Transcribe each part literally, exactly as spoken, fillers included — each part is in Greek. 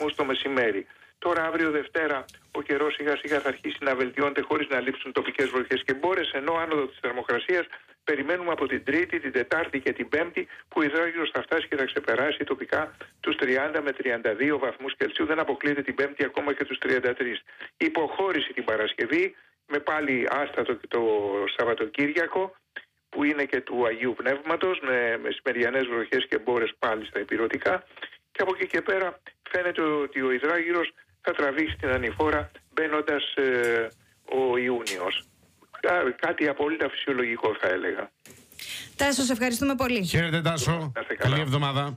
βαθμούς το μεσημέρι. Τώρα αύριο Δευτέρα ο καιρός σιγά σιγά θα αρχίσει να βελτιώνεται χωρίς να λείψουν τοπικές βροχές και μπόρες, ενώ άνοδο της θερμοκρασίας περιμένουμε από την Τρίτη, την Τετάρτη και την Πέμπτη, που ο υδράγυρος θα φτάσει και θα ξεπεράσει τοπικά τους τριάντα με τριάντα δύο βαθμούς Κελσίου. Δεν αποκλείεται την Πέμπτη ακόμα και τους τριάντα τρία. Υποχώρηση την Παρασκευή, με πάλι άστατο και το Σαββατοκύριακο, που είναι και του Αγίου Πνεύματος, με μεσημεριανές βροχές και μπόρες πάλι στα ηπειρωτικά. Και από εκεί και πέρα φαίνεται ότι ο υδράγυρος θα τραβήξει την ανηφόρα μπαίνοντας ε, ο Ιούνιος. Κά, κάτι απόλυτα φυσιολογικό θα έλεγα. Τάσο, σε ευχαριστούμε πολύ. Χαίρετε Τάσο, καλή εβδομάδα.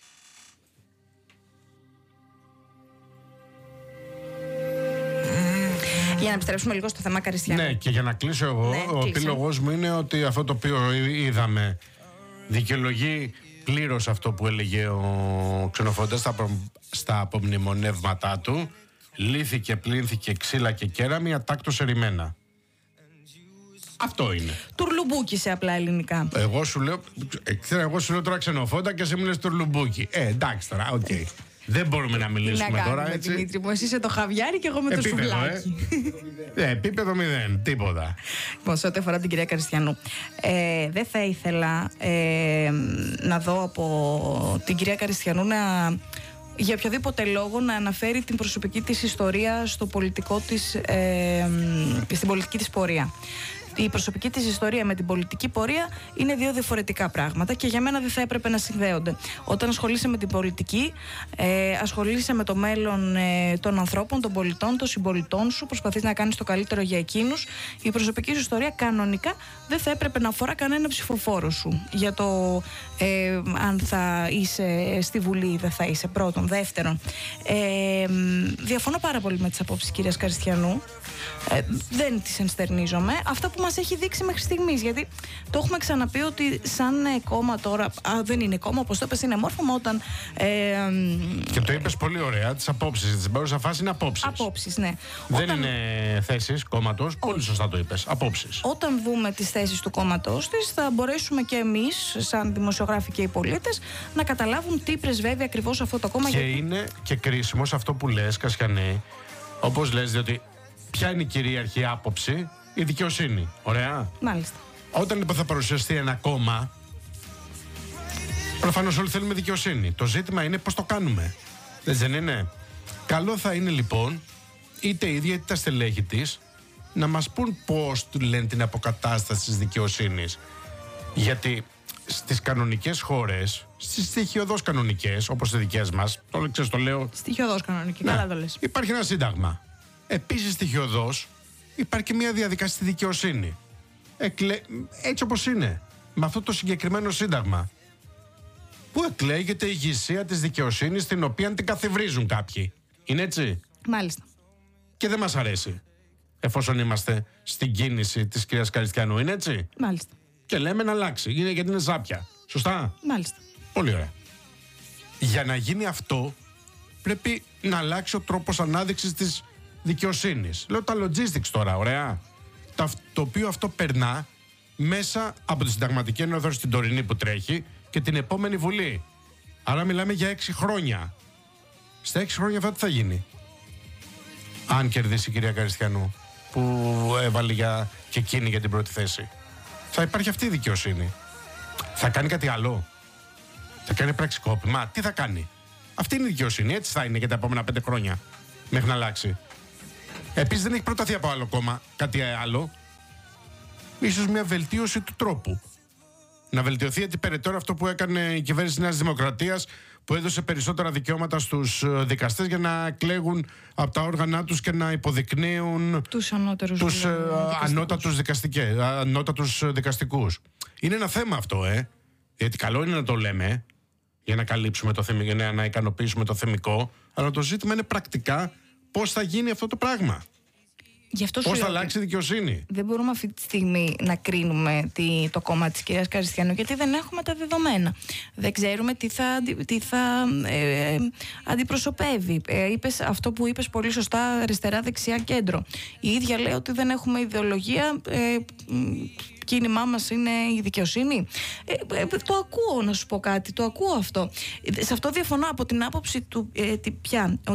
Για να επιστρέψουμε λίγο στο θέμα Καριστιανού. Ναι, και για να κλείσω εγώ, ναι, ο επίλογος μου είναι ότι αυτό το οποίο είδαμε δικαιολογεί πλήρως αυτό που έλεγε ο Ξενοφόντας στα, προ... στα απομνημονεύματά του. Λύθηκε, πλύνθηκε ξύλα και κέραμη, ατάκτως ερημένα. Αυτό είναι. Τουρλουμπούκι σε απλά ελληνικά. Εγώ σου λέω, ξέρω, εγώ σου λέω τώρα Ξενοφόντα και εσύ μου λες τουρλουμπούκι. Ε, εντάξει τώρα, οκ. Okay. Δεν μπορούμε να μιλήσουμε να τώρα κάνουμε, έτσι. Δημήτρη μου, εσύ είσαι το χαβιάρι και εγώ με επίπεδο, το σουβλάκι. Ε. ε, επίπεδο μηδέν, τίποτα. Λοιπόν, σε ό,τι αφορά την κυρία Καριστιανού, ε, δεν θα ήθελα ε, να δω από την κυρία Καριστιανού να, για οποιοδήποτε λόγο, να αναφέρει την προσωπική της ιστορία στο πολιτικό της, ε, στην πολιτική της πορεία. Η προσωπική της ιστορία με την πολιτική πορεία είναι δύο διαφορετικά πράγματα και για μένα δεν θα έπρεπε να συνδέονται. Όταν ασχολείσαι με την πολιτική, ε, ασχολείσαι με το μέλλον ε, των ανθρώπων, των πολιτών, των συμπολιτών σου, προσπαθείς να κάνεις το καλύτερο για εκείνους. Η προσωπική σου ιστορία κανονικά δεν θα έπρεπε να αφορά κανένα ψηφοφόρο σου. Για το ε, αν θα είσαι στη Βουλή ή δεν θα είσαι, πρώτον. Δεύτερον, ε, διαφωνώ πάρα πολύ με τις απόψεις της κυρίας Καριστιανού. Ε, δεν τις ενστερνίζομαι. Αυτά που μας έχει δείξει μέχρι στιγμής. Γιατί το έχουμε ξαναπεί ότι σαν κόμμα τώρα. Α, δεν είναι κόμμα, όπως το είπες, είναι μόρφωμα όταν. Ε, και το είπες πολύ ωραία, τις απόψεις. Στην παρούσα φάση είναι απόψεις. Απόψεις, ναι. Δεν όταν... είναι θέσεις κόμματος. Πολύ σωστά το είπες. Απόψεις. Όταν δούμε τις θέσεις του κόμματος της, θα μπορέσουμε και εμείς, σαν δημοσιογράφοι και οι πολίτες, να καταλάβουν τι πρεσβεύει ακριβώς αυτό το κόμμα. Και γιατί... είναι και κρίσιμο σε αυτό που λες, Κασιανέ, όπως λες, διότι ποια είναι η κυρίαρχη άποψη? Η δικαιοσύνη. Ωραία. Μάλιστα. Όταν λοιπόν θα παρουσιαστεί ένα κόμμα, προφανώς όλοι θέλουμε δικαιοσύνη. Το ζήτημα είναι πώς το κάνουμε. Δεν είναι? Καλό θα είναι λοιπόν είτε η ίδια είτε τα στελέχη της να μας πούν πώς του λένε την αποκατάσταση της δικαιοσύνης. Γιατί στις κανονικές χώρες, στις στοιχειωδώς κανονικές, όπως οι δικές μας, το, ξέρεις, το λέω. Στοιχειωδώς κανονική, ναι, καλά το λες. Υπάρχει ένα σύνταγμα. Επίσης στοιχειωδώς υπάρχει και μια διαδικασία στη δικαιοσύνη. Εκλε... Έτσι όπως είναι. Με αυτό το συγκεκριμένο σύνταγμα. Που εκλέγεται η ηγεσία της δικαιοσύνης, την οποία την καθιβρίζουν κάποιοι. Είναι έτσι? Μάλιστα. Και δεν μας αρέσει. Εφόσον είμαστε στην κίνηση της κυρίας Καριστιανού. Είναι έτσι? Μάλιστα. Και λέμε να αλλάξει. Είναι γιατί είναι ζάπια. Σωστά? Μάλιστα. Πολύ ωραία. Για να γίνει αυτό, πρέπει να αλλάξει ο τρόπος ανάδειξης της δικαιοσύνης. Λέω τα logistics τώρα, ωραία. Το οποίο αυτό περνά μέσα από τη συνταγματική ενόδοση στην τωρινή που τρέχει και την επόμενη Βουλή. Άρα μιλάμε για έξι χρόνια. Στα έξι χρόνια αυτό τι θα γίνει? Αν κερδίσει η κυρία Καριστιανού, που έβαλε για... και εκείνη για την πρώτη θέση, θα υπάρχει αυτή η δικαιοσύνη. Θα κάνει κάτι άλλο? Θα κάνει πραξικόπημα? Τι θα κάνει? Αυτή είναι η δικαιοσύνη. Έτσι θα είναι για τα επόμενα πέντε χρόνια μέχρι να αλλάξει. Επίσης δεν έχει προταθεί από άλλο κόμμα κάτι άλλο. Ίσως μια βελτίωση του τρόπου. Να βελτιωθεί έτσι περαιτέρω αυτό που έκανε η κυβέρνηση της Νέας Δημοκρατίας, που έδωσε περισσότερα δικαιώματα στους δικαστές για να κλέγουν από τα όργανα τους και να υποδεικνύουν τους ανώτερους τους ε, ανώτατους, δικαστικές, ανώτατους δικαστικούς. Είναι ένα θέμα αυτό, ε. Γιατί καλό είναι να το λέμε για να καλύψουμε το θεμικό, για να ικανοποιήσουμε το θεμικό, αλλά το ζήτημα είναι πρακτικά πώς θα γίνει αυτό το πράγμα. Πώς θα αλλάξει η δικαιοσύνη? Δεν μπορούμε αυτή τη στιγμή να κρίνουμε τι, το κόμμα της κυρίας Καριστιανού, γιατί δεν έχουμε τα δεδομένα. Δεν ξέρουμε τι θα, τι θα ε, αντιπροσωπεύει. Ε, είπες αυτό που είπες πολύ σωστά, αριστερά, δεξιά, κέντρο. Η ίδια λέει ότι δεν έχουμε ιδεολογία. Ε, κίνημά μας είναι η δικαιοσύνη. Ε, ε, το ακούω, να σου πω κάτι. Το ακούω αυτό. Σε αυτό διαφωνώ από την άποψη του ε, τι, πια,